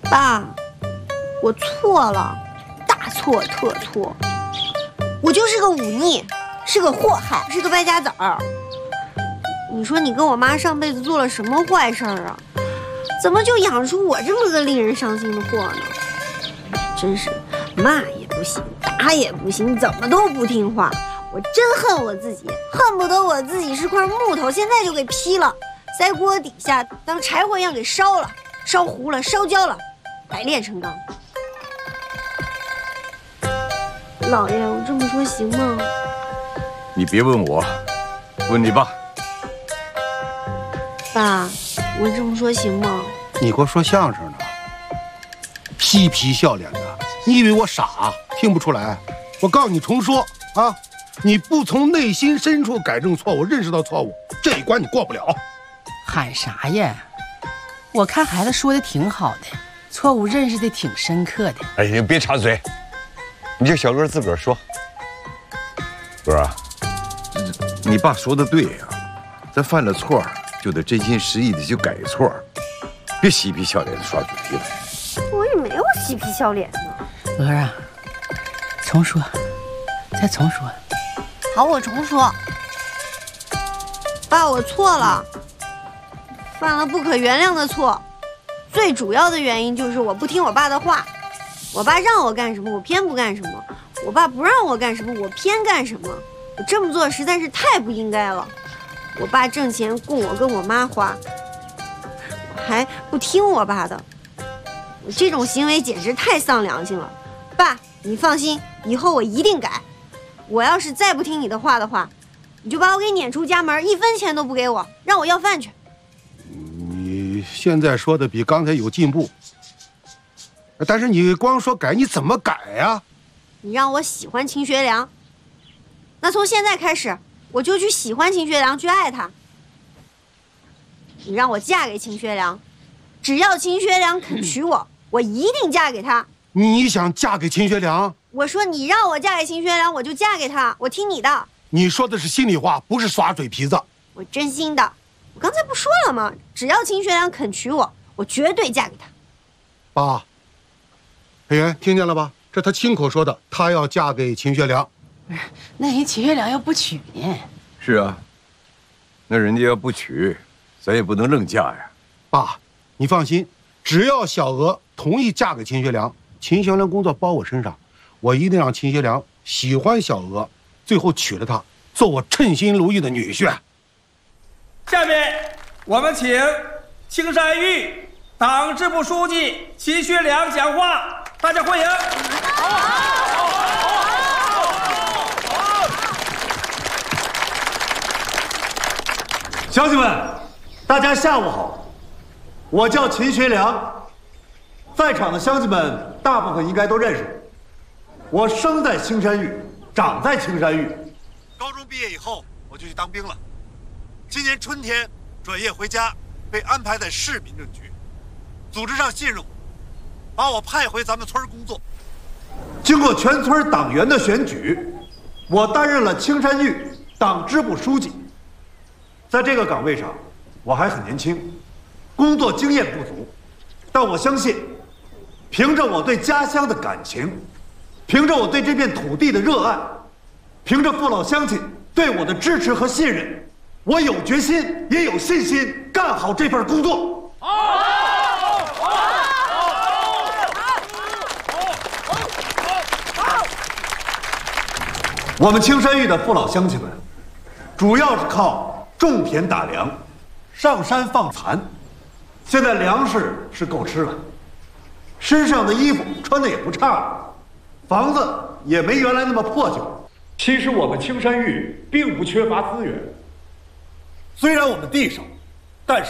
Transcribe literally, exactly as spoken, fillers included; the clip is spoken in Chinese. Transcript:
爸，我错了，大错特错。我就是个忤逆，是个祸害，是个败家子儿。你说你跟我妈上辈子做了什么坏事儿啊？怎么就养出我这么个令人伤心的货呢？真是骂也不行，打也不行，怎么都不听话。我真恨我自己，恨不得我自己是块木头，现在就给劈了，在锅底下当柴火一样给烧了，烧糊了，烧焦了，百炼成钢。老爷，我这么说行吗？ 你别问我，问你爸。 爸，我这么说行吗？ 你给我说相声呢，嬉皮笑脸的，你以为我傻听不出来？我告诉你重说啊！你不从内心深处改正错误，认识到错误，这一关你过不了。 喊啥呀？我看孩子说的挺好的，错误认识的挺深刻的。 哎，你别插嘴，你这小鹅自个儿说。哥啊，你爸说的对呀、啊，咱犯了错就得真心实意的去改错，别嬉皮笑脸的耍嘴皮子。 我也没有嬉皮笑脸呢。 鹅啊，重说，再重说。 好，我重说。爸，我错了，犯了不可原谅的错。最主要的原因就是我不听我爸的话。我爸让我干什么，我偏不干什么；我爸不让我干什么，我偏干什么。我这么做实在是太不应该了。我爸挣钱供我跟我妈花，我还不听我爸的。我这种行为简直太丧良心了。爸，你放心，以后我一定改。我要是再不听你的话的话，你就把我给撵出家门，一分钱都不给我，让我要饭去。 你现在说的比刚才有进步，但是你光说改，你怎么改呀？ 你让我喜欢秦学良，那从现在开始，我就去喜欢秦学良，去爱他。你让我嫁给秦学良，只要秦学良肯娶我，我一定嫁给他。 你想嫁给秦学良？ 我说你让我嫁给秦学良，我就嫁给他，我听你的。 你说的是心里话，不是耍嘴皮子。 我真心的，我刚才不说了吗？只要秦学良肯娶我，我绝对嫁给他。 爸，裴元听见了吧？这他亲口说的，他要嫁给秦学良。 那人秦学良要不娶呢？ 是啊，那人家要不娶，咱也不能愣嫁呀。 爸，你放心，只要小娥同意嫁给秦学良，秦学良工作包我身上，我一定让秦学良喜欢小娥，最后娶了她，做我称心如意的女婿。 下面我们请青山峪党支部书记秦学良讲话，大家欢迎。 乡亲们，大家下午好，我叫秦学良。在场的乡亲们大部分应该都认识我。我生在青山峪，长在青山峪。高中毕业以后，我就去当兵了。今年春天转业回家，被安排在市民政局。组织上信任我，把我派回咱们村工作。经过全村党员的选举，我担任了青山峪党支部书记。在这个岗位上，我还很年轻，工作经验不足，但我相信，凭着我对家乡的感情，凭着我对这片土地的热爱，凭着父老乡亲对我的支持和信任，我有决心也有信心干好这份工作。我们青山峪的父老乡亲们，主要是靠种田打粮，上山放蚕。现在粮食是够吃了，身上的衣服穿的也不差了，房子也没原来那么破旧。其实我们青山峪并不缺乏资源，虽然我们地少，